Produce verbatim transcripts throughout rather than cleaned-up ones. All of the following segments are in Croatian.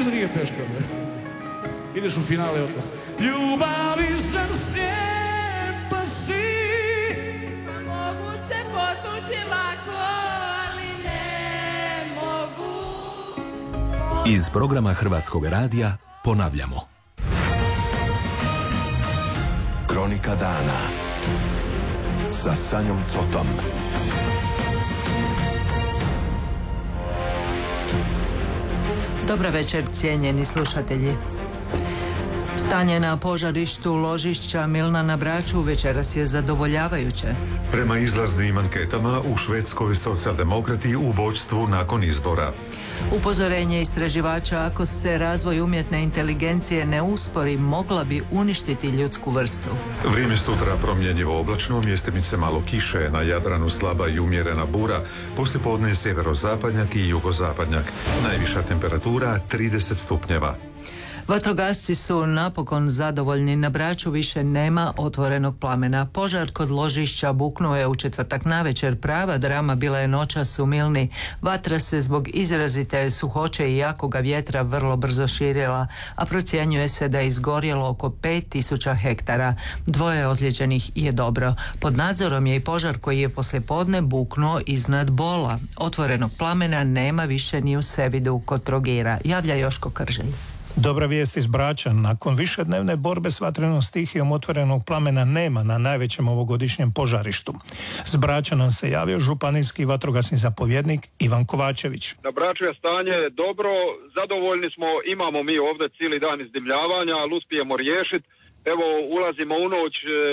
ili nije teško? Ne? Ideš u finale odmah. Ljubavi sam slijepa si. Mogu se potući lako, ali ne mogu. Iz programa Hrvatskog radija ponavljamo. Kronika dana sa Sanjom Cotom. Dobar večer, cijenjeni slušatelji. Stanje na požarištu ložišća Milna na Braču večeras je zadovoljavajuće. Prema izlaznim anketama u Švedskoj socijaldemokrati u vođstvu nakon izbora. Upozorenje istraživača, ako se razvoj umjetne inteligencije ne uspori, mogla bi uništiti ljudsku vrstu. Vrijeme sutra promjenjivo oblačno, mjestimice malo kiše, na Jadranu slaba i umjerena bura, poslijepodne sjeverozapadnjak i jugozapadnjak. Najviša temperatura trideset stupnjeva. Vatrogasci su napokon zadovoljni, na Braču više nema otvorenog plamena. Požar kod ložišća buknuo je u četvrtak navečer, prava drama bila je noćas u Milni. Vatra se zbog izrazite suhoće i jakoga vjetra vrlo brzo širila, a procjenjuje se da je izgorjelo oko pet tisuća hektara. Dvoje ozlijeđenih je dobro. Pod nadzorom je i požar koji je poslijepodne buknuo iznad Bola. Otvorenog plamena nema više ni u Sevidu kod Trogira, javlja Joško Krželj. Dobra vijest iz Brača. Nakon višednevne borbe s vatrenom stihijom otvorenog plamena nema na najvećem ovogodišnjem požarištu. S Brača nam se javio županijski vatrogasni zapovjednik Ivan Kovačević. Na Braču je stanje dobro, zadovoljni smo, imamo mi ovdje cijeli dan izdimljavanja, ali uspijemo riješiti. Evo, ulazimo u noć,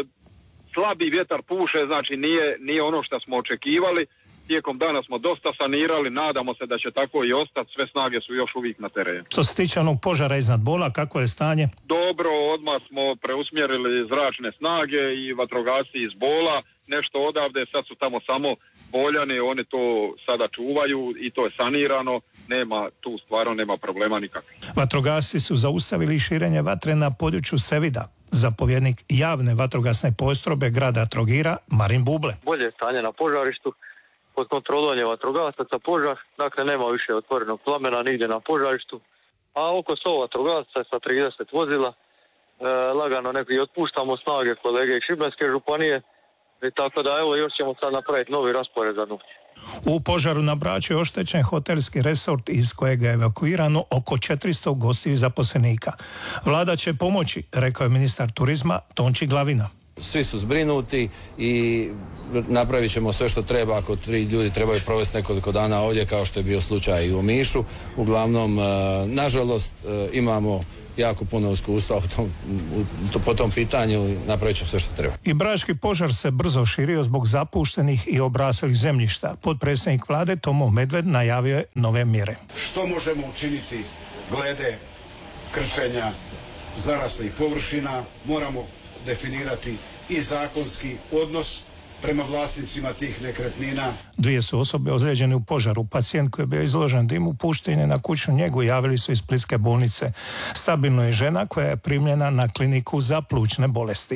slabi vjetar puše, znači nije, nije ono što smo očekivali. Tijekom dana smo dosta sanirali, nadamo se da će tako i ostati, sve snage su još uvijek na terenu. Što se tiče onog požara iznad Bola, kako je stanje? Dobro, odmah smo preusmjerili zračne snage i vatrogasci iz Bola, nešto odavde, sad su tamo samo Boljani, oni to sada čuvaju i to je sanirano, nema, tu stvarno nema problema nikakvih. Vatrogasci su zaustavili širenje vatre na području Sevida. Zapovjednik javne vatrogasne postrojbe grada Trogira, Marin Buble. Bolje stanje na požarištu. Pod kontrolom je vatrogasaca požar, dakle nema više otvorenog plamena nigdje na požarištu, a oko sto vatrogasaca sa trideset vozila, e, lagano neki otpuštamo snage kolege iz Šibenske županije, i tako da evo još ćemo sad napraviti novi raspored za noć. U požaru na Braču je oštećen hotelski resort iz kojega je evakuirano oko četiristo gostiju i zaposlenika. Vlada će pomoći, rekao je ministar turizma Tonči Glavina. Svi su zbrinuti i napravit ćemo sve što treba ako tri ljudi trebaju provesti nekoliko dana ovdje, kao što je bio slučaj i u Omišu. Uglavnom, nažalost, imamo jako puno iskustva u tom, u, po tom pitanju i napravit ćemo sve što treba. I brački požar se brzo širio zbog zapuštenih i obraslih zemljišta. Potpredsjednik vlade Tomo Medved najavio je nove mjere. Što možemo učiniti glede krčenja zaraslih površina? Moramo definirati i zakonski odnos prema vlasnicima tih nekretnina. Dvije su osobe ozlijeđene u požaru. Pacijent koji je bio izložen dimu pušten je na kućnu njegu, javili su iz Splitske bolnice. Stabilno je žena koja je primljena na kliniku za plućne bolesti.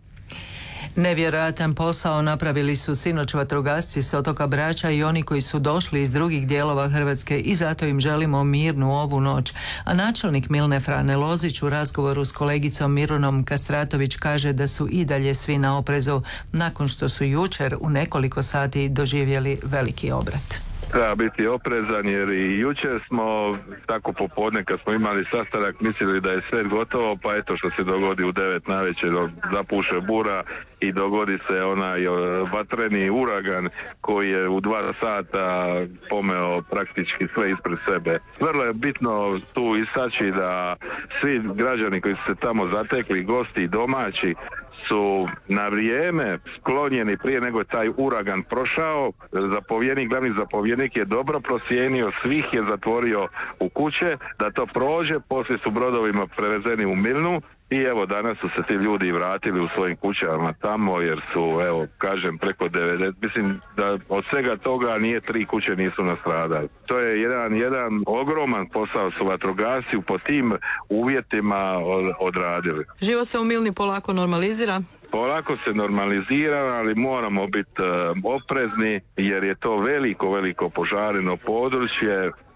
Nevjerojatan posao napravili su sinoć vatrogasci s otoka Brača i oni koji su došli iz drugih dijelova Hrvatske i zato im želimo mirnu ovu noć. A načelnik Milne Frane Lozić u razgovoru s kolegicom Mirunom Kastratović kaže da su i dalje svi na oprezu nakon što su jučer u nekoliko sati doživjeli veliki obrat. Treba biti oprezan jer i jučer smo tako popodne kad smo imali sastanak mislili da je sve gotovo, pa eto što se dogodi u devet navečer, zapuše bura i dogodi se onaj vatreni uragan koji je u dva sata pomeo praktički sve ispred sebe. Vrlo je bitno tu istaći da svi građani koji su se tamo zatekli, gosti i domaći, su na vrijeme sklonjeni prije nego je taj uragan prošao. Zapovjednik, glavni zapovjednik je dobro procijenio, svih je zatvorio u kuće, da to prođe, poslije su brodovima prevezeni u Milnu i evo danas su se ti ljudi vratili u svojim kućama tamo jer su, evo, kažem, preko devedeset, mislim da od svega toga nije tri kuće nisu nastradali. To je jedan, jedan ogroman posao su vatrogasci po tim uvjetima odradili. Život se u Milni polako normalizira? Polako se normalizira, ali moramo biti uh, oprezni jer je to veliko, veliko požareno područje.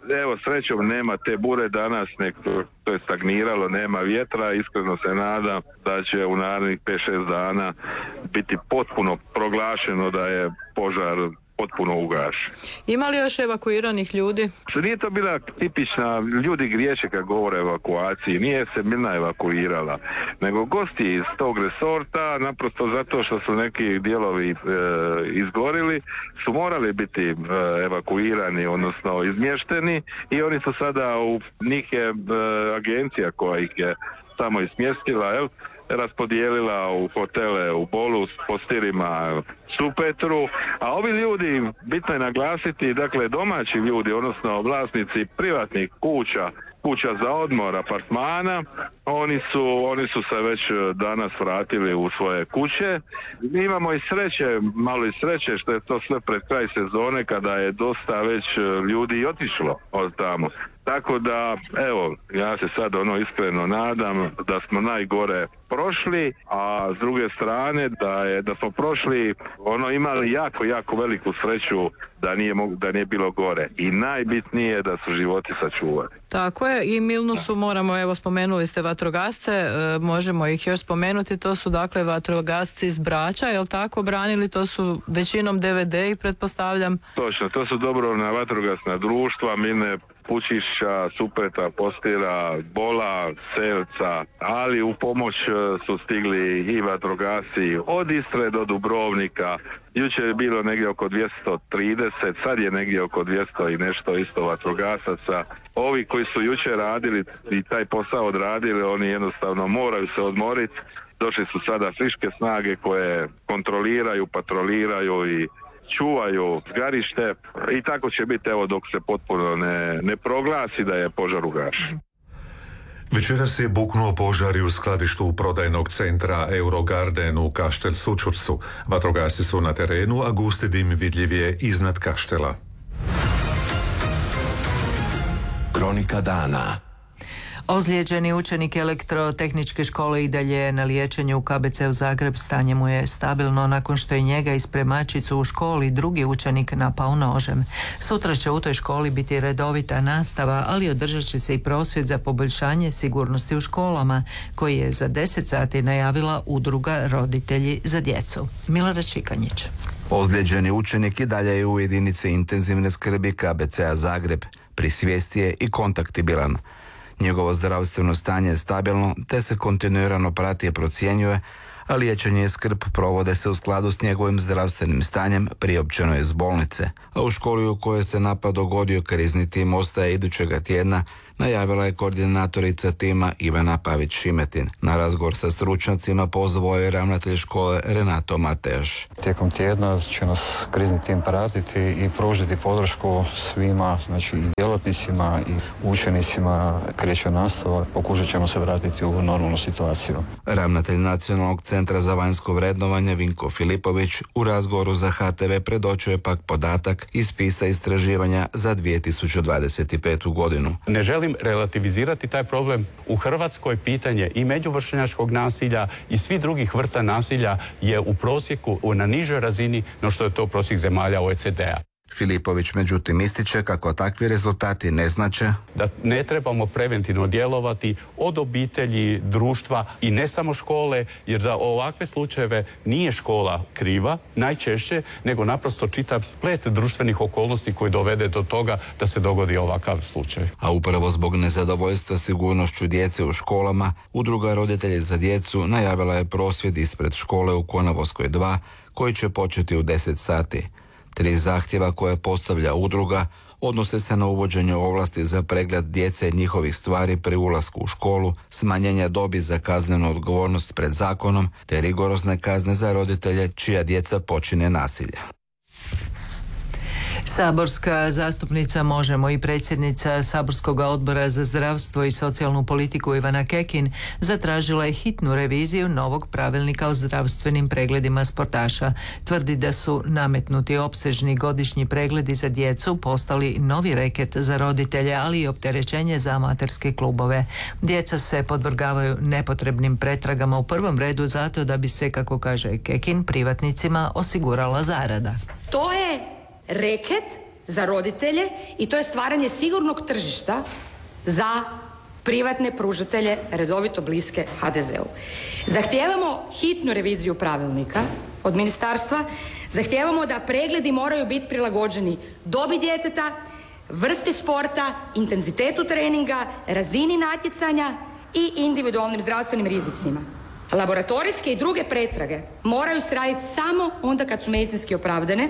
evo srećom nema te bure danas, nek to je stagniralo, nema vjetra, iskreno se nadam da će u narednih pet šest dana biti potpuno proglašeno da je požar potpuno ugašen. Ima li još evakuiranih ljudi? Nije to bila tipična, ljudi griješe kad govore o evakuaciji, nije se Milna evakuirala, nego gosti iz tog resorta, naprosto zato što su neki dijelovi e, izgorili, su morali biti e, evakuirani, odnosno izmješteni, i oni su sada, u njih je e, agencija koja ih je samo ismjestila, jel? Raspodijelila u hotele u Bolu, Postirima, Supetru, a ovi ljudi, bitno je naglasiti, dakle domaći ljudi, odnosno vlasnici privatnih kuća, kuća za odmor, apartmana, oni su, oni su se već danas vratili u svoje kuće. Imamo i sreće, malo i sreće što je to sve pred kraj sezone kada je dosta već ljudi i otišlo od tamo. Tako da, evo, ja se sad ono iskreno nadam da smo najgore prošli, a s druge strane da je da smo prošli ono imali jako, jako veliku sreću da nije, da nije bilo gore. I najbitnije je da su životi sačuvani. Tako je, i Milnu su, moramo, evo spomenuli ste vatrogasce, e, možemo ih još spomenuti, to su dakle vatrogasci iz Brača, jel tako, branili, to su većinom D V D i pretpostavljam. Točno, to su dobrovoljna vatrogasna društva, Milne, Pučišća, Supeta, Postira, Bola, Selca, ali u pomoć su stigli i vatrogasci od Istre do Dubrovnika. Jučer je bilo negdje oko dvjesto trideset, sad je negdje oko dvjesto i nešto isto vatrogasaca. Ovi koji su jučer radili i taj posao odradili, oni jednostavno moraju se odmoriti. Došli su sada friške snage koje kontroliraju, patroliraju i čuvaju zgarište, i tako će biti, evo, dok se potpuno ne, ne proglasi da je požar ugašen. Večeras je buknuo požar i u skladištu prodajnog centra Eurogarden u Kaštel Sućurcu. Vatrogasci su na terenu, a gusti dim vidljiv je iznad kaštela. Kronika dana. Ozlijeđeni učenik elektrotehničke škole i dalje je na liječenju u K B C u Zagreb. Stanje mu je stabilno nakon što je njega i spremačicu u školi drugi učenik napao nožem. Sutra će u toj školi biti redovita nastava, ali održat će se i prosvjed za poboljšanje sigurnosti u školama, koji je za deset sati najavila udruga Roditelji za djecu. Milorad Šikanjić. Ozlijeđeni učenik i dalje je u jedinici intenzivne skrbi K B C-a Zagreb. Pri svijesti je i kontaktibilan. Njegovo zdravstveno stanje je stabilno, te se kontinuirano prati i procjenjuje, a liječenje i skrb provode se u skladu s njegovim zdravstvenim stanjem, priopćeno je iz bolnice. A u školi u kojoj se napad dogodio krizni tim ostaje idućega tjedna, najavila je koordinatorica tima Ivana Pavić-Šimetin. Na razgovor sa stručnjacima pozvao je ravnatelj škole Renato Matejaš. Tijekom tjedna će nas krizni tim pratiti i pružiti podršku svima, znači i djelatnicima i učenicima. Kreće nastava, pokušat ćemo se vratiti u normalnu situaciju. Ravnatelj Nacionalnog centra za vanjsko vrednovanje Vinko Filipović u razgovoru za H T V predočio je pak podatak iz spisa istraživanja za dvije tisuće dvadeset petu godinu. Ne želim relativizirati taj problem. U Hrvatskoj pitanje i međuvršnjačkog nasilja i svih drugih vrsta nasilja je u prosjeku na nižoj razini no što je to prosjek zemalja O E C D-a. Filipović međutim ističe kako takvi rezultati ne znače da ne trebamo preventivno djelovati od obitelji, društva i ne samo škole, jer za ovakve slučajeve nije škola kriva najčešće, nego naprosto čitav splet društvenih okolnosti koji dovede do toga da se dogodi ovakav slučaj. A upravo zbog nezadovoljstva sigurnošću djece u školama, udruga Roditelji za djecu najavila je prosvjed ispred škole u Konavoskoj dva koji će početi u deset sati. Tri zahtjeva koje postavlja udruga odnose se na uvođenje ovlasti za pregled djece i njihovih stvari pri ulasku u školu, smanjenja dobi za kaznenu odgovornost pred zakonom, te rigorozne kazne za roditelje čija djeca počine nasilje. Saborska zastupnica Možemo i predsjednica Saborskog odbora za zdravstvo i socijalnu politiku Ivana Kekin zatražila je hitnu reviziju novog pravilnika o zdravstvenim pregledima sportaša. Tvrdi da su nametnuti opsežni godišnji pregledi za djecu postali novi reket za roditelje, ali i opterećenje za amaterske klubove. Djeca se podvrgavaju nepotrebnim pretragama u prvom redu zato da bi se, kako kaže Kekin, privatnicima osigurala zarada. To je reket za roditelje i to je stvaranje sigurnog tržišta za privatne pružatelje redovito bliske ha de zeu. Zahtijevamo hitnu reviziju pravilnika od ministarstva, zahtijevamo da pregledi moraju biti prilagođeni dobi djeteta, vrsti sporta, intenzitetu treninga, razini natjecanja i individualnim zdravstvenim rizicima. Laboratorijske i druge pretrage moraju se raditi samo onda kad su medicinski opravdane.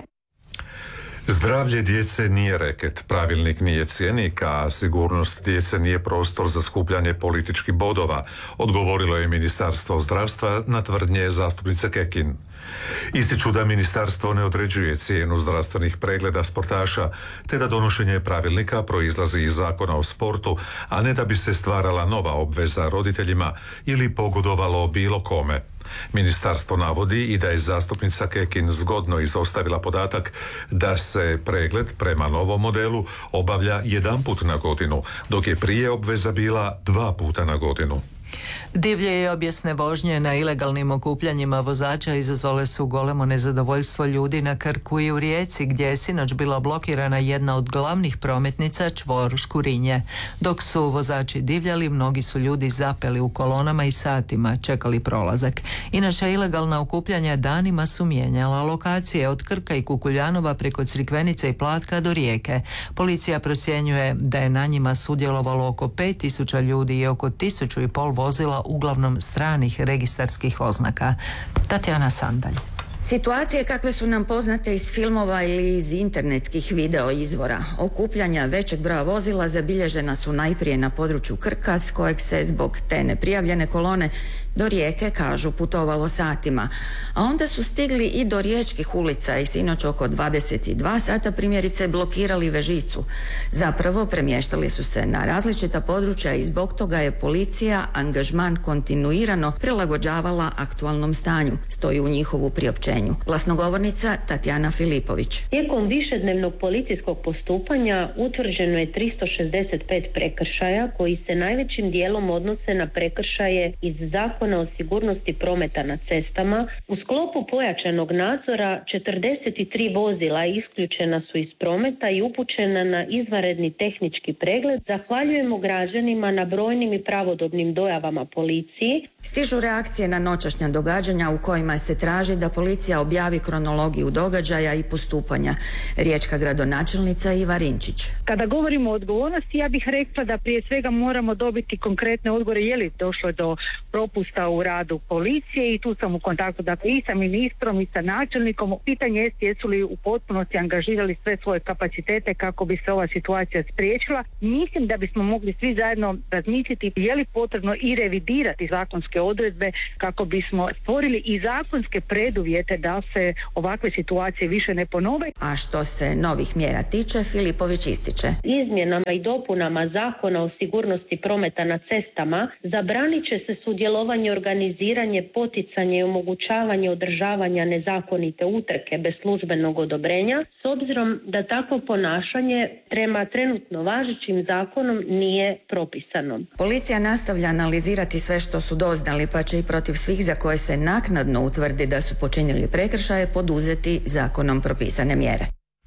Zdravlje djece nije reket, pravilnik nije cjenik, a sigurnost djece nije prostor za skupljanje političkih bodova, odgovorilo je Ministarstvo zdravstva na tvrdnje zastupnice Kekin. Ističu da ministarstvo ne određuje cijenu zdravstvenih pregleda sportaša, te da donošenje pravilnika proizlazi iz Zakona o sportu, a ne da bi se stvarala nova obveza roditeljima ili pogodovalo bilo kome. Ministarstvo navodi i da je zastupnica Kekin zgodno izostavila podatak da se pregled prema novom modelu obavlja jedan put na godinu, dok je prije obveza bila dva puta na godinu. Divlje i objesne vožnje na ilegalnim okupljanjima vozača izazvale su golemo nezadovoljstvo ljudi na Krku i u Rijeci, gdje je sinoć bila blokirana jedna od glavnih prometnica, čvor Škurinje. Dok su vozači divljali, mnogi su ljudi zapeli u kolonama i satima čekali prolazak. Inače, ilegalna okupljanja danima su mijenjala lokacije od Krka i Kukuljanova preko Crikvenice i Platka do Rijeke. Policija procjenjuje da je na njima sudjelovalo oko pet tisuća ljudi i oko tisuću i pol vozila, uglavnom stranih registarskih oznaka. Tatjana Sandalj. Situacije kakve su nam poznate iz filmova ili iz internetskih video izvora. Okupljanja većeg broja vozila zabilježena su najprije na području Krka, s kojeg se zbog te neprijavljene kolone do Rijeke, kažu, putovalo satima. A onda su stigli i do riječkih ulica i sinoć oko dvadeset dva sata primjerice blokirali Vežicu. Zapravo premještali su se na različita područja i zbog toga je policija angažman kontinuirano prilagođavala aktualnom stanju, stoji u njihovu priopćenju. Glasnogovornica Tatjana Filipović. Tijekom višednevnog policijskog postupanja utvrđeno je tristo šezdeset pet prekršaja koji se najvećim dijelom odnose na prekršaje iz zakona o sigurnosti prometa na cestama. U sklopu pojačanog nadzora četrdeset tri vozila isključena su iz prometa i upućena na izvanredni tehnički pregled. Zahvaljujemo građanima na brojnim i pravodobnim dojavama policiji. Stižu reakcije na noćašnja događanja u kojima se traži da policija objavi kronologiju događaja i postupanja. Riječka gradonačelnica Iva Rinčić. Kada govorimo o odgovornosti, ja bih rekla da prije svega moramo dobiti konkretne odgovore je li došlo do propusta u radu policije i tu sam u kontaktu dakle i sa ministrom i sa načelnikom. Pitanje je jesu li u potpunosti angažirali sve svoje kapacitete kako bi se ova situacija spriječila. Mislim da bismo mogli svi zajedno razmisliti je li potrebno i revidirati zakonske odredbe kako bismo stvorili i zakonske preduvjete da se ovakve situacije više ne ponove. A što se novih mjera tiče, Filipović ističe. Izmjenama i dopunama Zakona o sigurnosti prometa na cestama zabranit će se sudjelovanje, organiziranje, poticanje i omogućavanje održavanja nezakonite utrke bez službenog odobrenja, s obzirom da takvo ponašanje prema trenutno važećim zakonom nije propisano. Policija nastavlja analizirati sve što su doznali, pa će i protiv svih za koje se naknadno utvrdi da su počinili prekršaje poduzeti zakonom propisane mjere.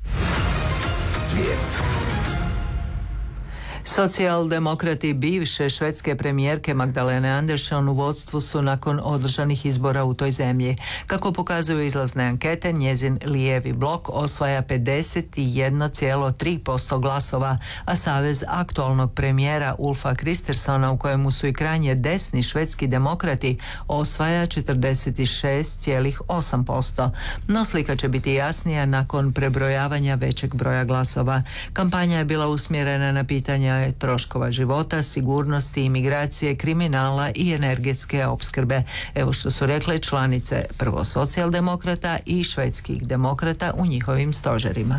Svijet. Socijaldemokrati bivše švedske premijerke Magdalene Andersson u vodstvu su nakon održanih izbora u toj zemlji. Kako pokazuju izlazne ankete, njezin lijevi blok osvaja pedeset jedan zarez tri posto glasova, a savez aktualnog premijera Ulfa Kristersona, u kojemu su i krajnje desni švedski demokrati, osvaja četrdeset šest zarez osam posto. No slika će biti jasnija nakon prebrojavanja većeg broja glasova. Kampanja je bila usmjerena na pitanja troškova života, sigurnosti, imigracije, kriminala i energetske opskrbe. Evo što su rekle članice prvo socijaldemokrata i švedskih demokrata u njihovim stožerima.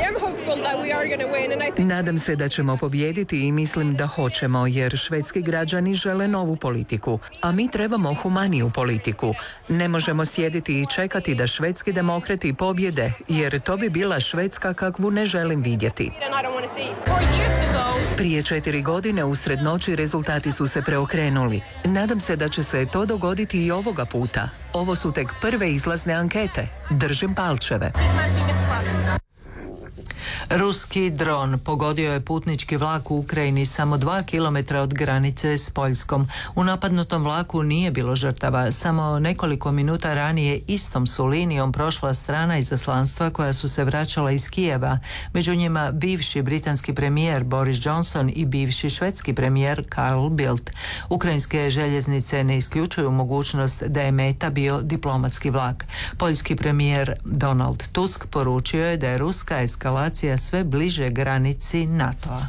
Nadam se da ćemo pobijediti i mislim da hoćemo, jer švedski građani žele novu politiku, a mi trebamo humaniju politiku. Ne možemo sjediti i čekati da švedski demokrati pobjede, jer to bi bila Švedska kakvu ne želim vidjeti. Prije četiri godine usred noći rezultati su se preokrenuli. Nadam se da će se to dogoditi i ovoga puta. Ovo su tek prve izlazne ankete. Držim palčeve. Ruski dron pogodio je putnički vlak u Ukrajini samo dva kilometra od granice s Poljskom. U napadnutom vlaku nije bilo žrtava. Samo nekoliko minuta ranije istom su linijom prošla strana izaslanstva koja su se vraćala iz Kijeva. Među njima bivši britanski premijer Boris Johnson i bivši švedski premijer Carl Bildt. Ukrajinske željeznice ne isključuju mogućnost da je meta bio diplomatski vlak. Poljski premijer Donald Tusk poručio je da je ruska eskalacija sve bliže granici NATO-a.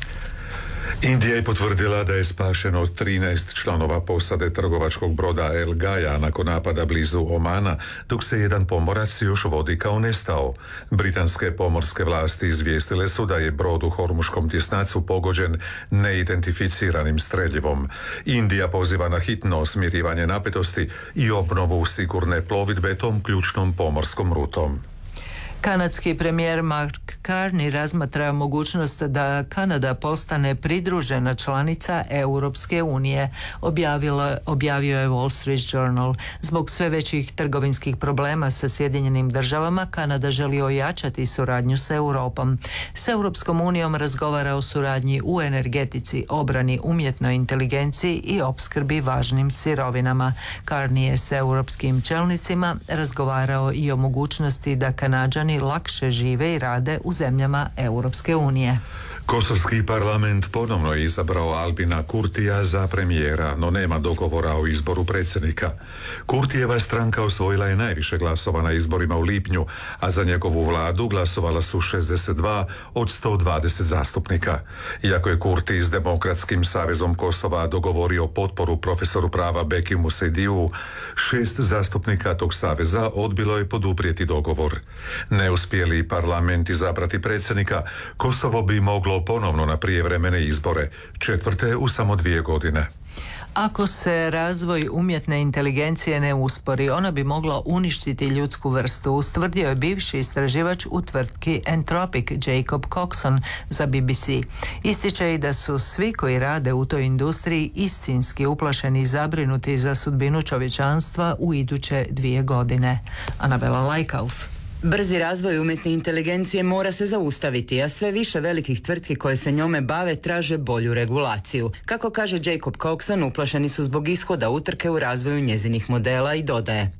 Indija je potvrdila da je spašeno trinaest članova posade trgovačkog broda El Gaja nakon napada blizu Omana, dok se jedan pomorac još vodi kao nestao. Britanske pomorske vlasti izvijestile su da je brod u Hormuškom tjesnacu pogođen neidentificiranim streljivom. Indija poziva na hitno smirivanje napetosti i obnovu sigurne plovidbe tom ključnom pomorskom rutom. Kanadski premijer Mark Carney razmatra mogućnost da Kanada postane pridružena članica Europske unije, objavilo, objavio je Wall Street Journal. Zbog sve većih trgovinskih problema sa Sjedinjenim državama, Kanada želi ojačati suradnju s Europom. S Europskom unijom razgovara o suradnji u energetici, obrani, umjetnoj inteligenciji i opskrbi važnim sirovinama. Carney je s europskim čelnicima razgovarao i o mogućnosti da Kanađani lakše žive i rade u zemljama Europske unije. Kosovski parlament ponovno je izabrao Albina Kurtija za premijera, no nema dogovora o izboru predsjednika. Kurtijeva stranka osvojila je najviše glasova na izborima u lipnju, a za njegovu vladu glasovala su šezdeset dva od sto dvadeset zastupnika. Iako je Kurti s Demokratskim savezom Kosova dogovorio potporu profesoru prava Bekimu Sejdiju, šest zastupnika tog saveza odbilo je poduprijeti dogovor. Neuspjeli parlament izabrati predsjednika, Kosovo bi moglo ponovno na prijevremene izbore, četvrte u samo dvije godine. Ako se razvoj umjetne inteligencije ne uspori, ona bi mogla uništiti ljudsku vrstu, ustvrdio je bivši istraživač u tvrtki Anthropic Jacob Coxon za B B C. Ističe i da su svi koji rade u toj industriji istinski uplašeni i zabrinuti za sudbinu čovječanstva u iduće dvije godine. Anabela Lajkauf. Brzi razvoj umjetne inteligencije mora se zaustaviti, a sve više velikih tvrtki koje se njome bave traže bolju regulaciju. Kako kaže Jacob Coxon, uplašeni su zbog ishoda utrke u razvoju njezinih modela i dodaje: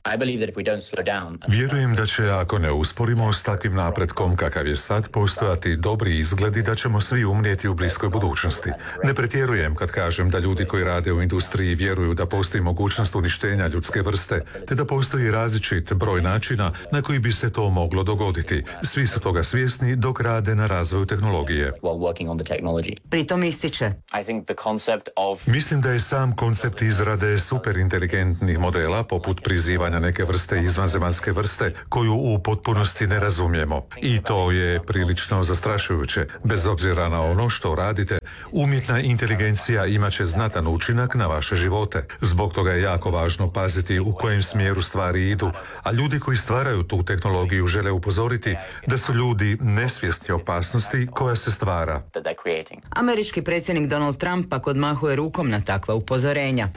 Vjerujem da će, ako ne usporimo s takvim napretkom kakav je sad, postojati dobri izgledi da ćemo svi umrijeti u bliskoj budućnosti. Ne pretjerujem kad kažem da ljudi koji rade u industriji vjeruju da postoji mogućnost uništenja ljudske vrste, te da postoji različit broj načina na koji bi se to moglo dogoditi. Svi su toga svjesni dok rade na razvoju tehnologije. Pritom ističe: Mislim da je sam koncept izrade superinteligentnih modela, poput prizivanja neke vrste izvanzemaljske vrste, koju u potpunosti ne razumijemo. I to je prilično zastrašujuće. Bez obzira na ono što radite, umjetna inteligencija imat će znatan učinak na vaše živote. Zbog toga je jako važno paziti u kojem smjeru stvari idu, a ljudi koji stvaraju tu tehnologiju žele upozoriti da su ljudi nesvjesni opasnosti koja se stvara. Američki predsjednik Donald Trump pak odmahuje rukom na takva upozorenja.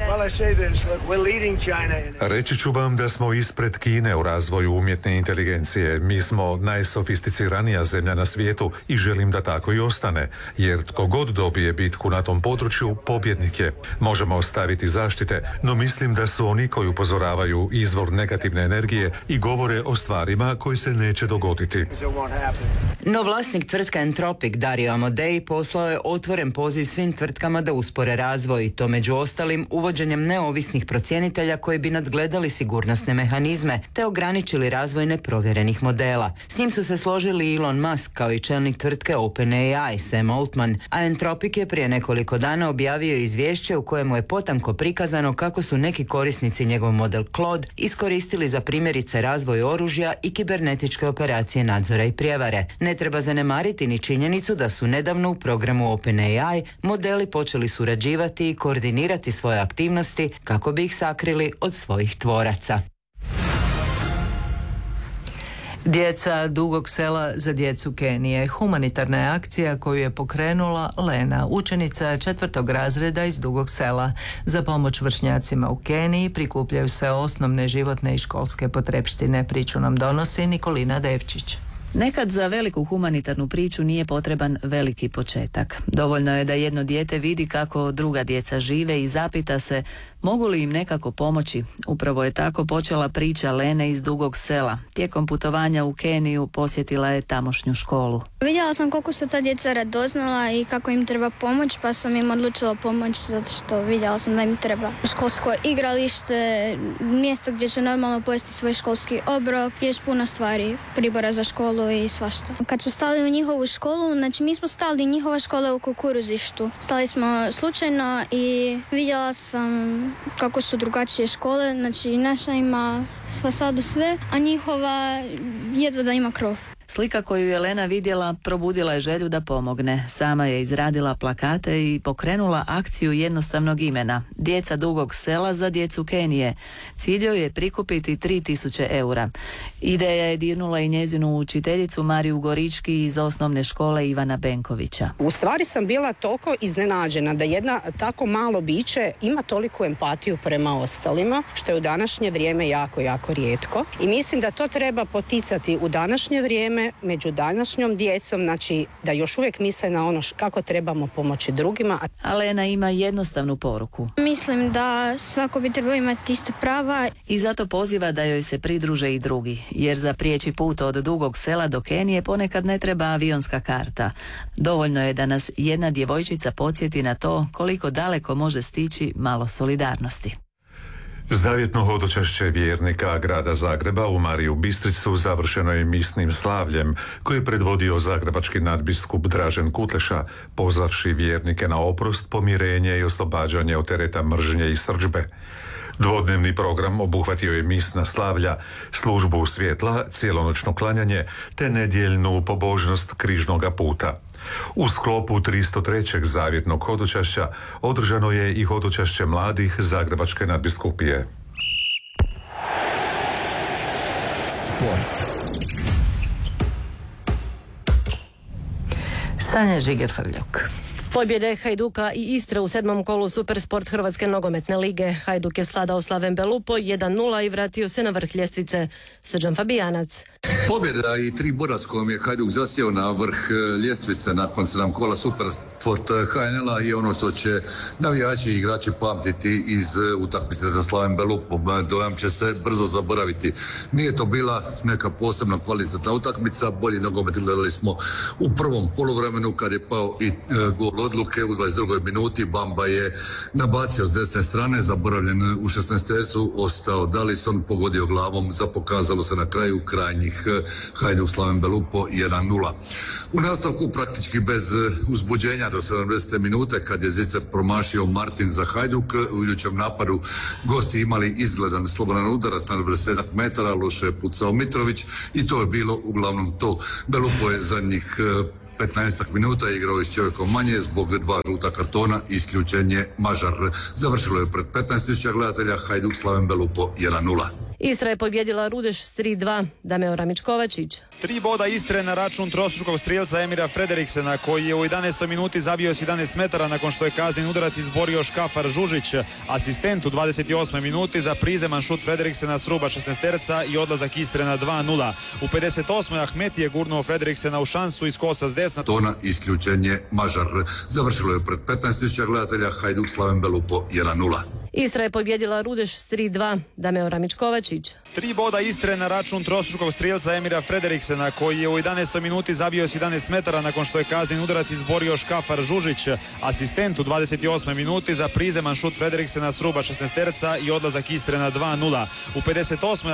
Reći ću vam da smo ispred Kine u razvoju umjetne inteligencije. Mi smo najsofisticiranija zemlja na svijetu i želim da tako i ostane, jer tko god dobije bitku na tom području, pobjednik je. Možemo ostaviti zaštite, no mislim da su oni koji upozoravaju izvor negativne energije i govore o stvarima koji se neće dogoditi. No vlasnik tvrtka Anthropic Dario Amodei poslao je otvoren poziv svim tvrtkama da uspore razvoj, to među ostalim uvođenjem neovisnih procjenitelja koji bi nadgledali sigurnosne mehanizme te ograničili razvoj neprovjerenih modela. S njim su se složili Elon Musk kao i čelnik tvrtke OpenAI Sam Altman, a Anthropic je prije nekoliko dana objavio izvješće u kojemu je potanko prikazano kako su neki korisnici njegov model Claude iskoristili za primjerice razvoj oružja i kibernetičke operacije nadzora i prijevare. Ne treba zanemariti ni činjenicu da su nedavno u programu OpenAI modeli počeli surađivati i koordinirati svoje aktivnosti kako bi ih sakrili od svojih tvoraca. Djeca Dugog Sela za djecu Kenije. Humanitarna je akcija koju je pokrenula Lena, učenica četvrtog razreda iz Dugog Sela. Za pomoć vršnjacima u Keniji prikupljaju se osnovne životne i školske potrepštine. Priču nam donosi Nikolina Devčić. Nekad za veliku humanitarnu priču nije potreban veliki početak. Dovoljno je da jedno dijete vidi kako druga djeca žive i zapita se mogu li im nekako pomoći. Upravo je tako počela priča Lene iz Dugog Sela. Tijekom putovanja u Keniju posjetila je tamošnju školu. Vidjela sam koliko su ta djeca radoznala i kako im treba pomoć, pa sam im odlučila pomoći zato što vidjela sam da im treba školsko igralište, mjesto gdje će normalno pojesti svoj školski obrok, još puno stvari, pribora za školu i svašta. Kad smo stali u njihovu školu, znači mi smo stali, njihova škola je u kukuruzištu. Stali smo slučajno i vidjela sam kako su drugačije škole, znači naša ima fasadu sve, a njihova jedva da ima krov. Slika koju je Lena vidjela probudila je želju da pomogne. Sama je izradila plakate i pokrenula akciju jednostavnog imena Djeca Dugog Sela za djecu Kenije. Cilj joj je prikupiti tri tisuće eura. Ideja je dirnula i njezinu učiteljicu Mariju Gorički iz osnovne škole Ivana Benkovića. U stvari sam bila toliko iznenađena da jedna tako malo biće ima toliku empatiju prema ostalima, što je u današnje vrijeme jako, jako rijetko. I mislim da to treba poticati u današnje vrijeme među današnjom djecom, znači da još uvijek misle na ono kako trebamo pomoći drugima. A Lena ima jednostavnu poruku. Mislim da svako bi trebao imati iste prava. I zato poziva da joj se pridruže i drugi, jer za prijeći put od Dugog Sela do Kenije ponekad ne treba avionska karta. Dovoljno je da nas jedna djevojčica podsjeti na to koliko daleko može stići malo solidarnosti. Zavjetno hodočašće vjernika grada Zagreba u Mariju Bistricu završeno je misnim slavljem koje je predvodio zagrebački nadbiskup Dražen Kutleša, pozvavši vjernike na oprost, pomirenje i oslobađanje od tereta mržnje i srdžbe. Dvodnevni program obuhvatio je misna slavlja, službu svjetla, cijelonoćno klanjanje te nedjeljnu pobožnost križnoga puta. U sklopu tristo trećeg zavjetnog hodočašća održano je i hodočašće mladih Zagrebačke nadbiskupije. Sport. Sanja Žiger-Frljok. Pobjede Hajduka i Istre u sedmom kolu Supersport Hrvatske nogometne lige. Hajduk je sladao Slaven Belupo jedan nula i vratio se na vrh ljestvice. Srđan Fabijanac. Pobjeda i tri boda s kojom je Hajduk zasjeo na vrh ljestvice nakon sedam kola Supersport H N L-a je ono što će navijači i igrači pamtiti iz utakmice za Slaven Belupom. Dojam će se brzo zaboraviti. Nije to bila neka posebna kvalitetna utakmica, bolji nogomet gledali smo u prvom poluvremenu kad je pao i gol odluke u dvadeset drugoj minuti. Bamba je nabacio s desne strane, zaboravljen u šesnaestercu, ostao Dalison, pogodio glavom, za pokazalo se na kraju krajnjih Hajduk Slaven Belupo jedan nula. U nastavku praktički bez uzbuđenja do sedamdesete minute kad je Zicer promašio Martin za Hajduk, u idućem napadu gosti imali izgledan slobodan udarac na dvadeset metara, loše je pucao Mitrović i to je bilo uglavnom to. Belupo je zadnjih petnaestak minuta igrao s čovjekom manje zbog dva žuta kartona, isključen je Mažar. Završilo je pred petnaest tisuća gledatelja Hajduk Slaven Belupo jedan nula. Istra je pobjedila Rudeš s tri dva. Dameo Ramić-Kovačić. Tri boda Istre na račun trostručkog strijelca Emira Frederiksena koji je u jedanaestoj minuti zabio s jedanaest metara nakon što je kazneni udarac izborio Škafar Žužić. Asistent u dvadeset osmoj minuti za prizeman šut Frederiksena s ruba šesnaesterca i odlazak Istre na dva nula. U pedeset osmoj Ahmeti je gurnuo Frederiksena u šansu iz kosa s desna. Tona isključen je Mažar. Završilo je pred petnaest tisuća gledatelja Hajduk Slaven Belupo jedan nula. Istra je pobjedila Rudeš s tri dva. Dameo Ramić-Kovačić. Tri boda Istre na račun trostručkog strijelca Emira Frederiksena koji je u jedanaestoj minuti zabio s jedanaest metara nakon što je kazneni udarac izborio Škafar Žužić. Asistent u dvadeset osmoj minuti za prizeman šut Frederiksena s ruba šesnaesterca i odlazak Istre na dva nula. U pedeset osmoj